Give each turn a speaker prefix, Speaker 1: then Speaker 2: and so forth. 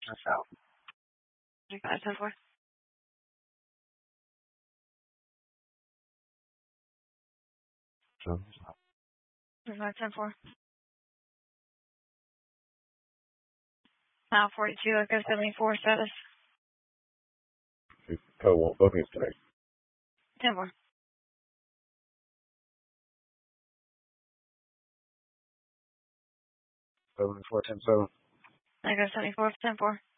Speaker 1: South.
Speaker 2: 35, 10-4. 35, 10-4. Mile 42, Echo 74, status.
Speaker 1: Code 1, bookings today.
Speaker 2: 10-4.
Speaker 1: 74, 10-7.
Speaker 2: Echo 74, 10-4.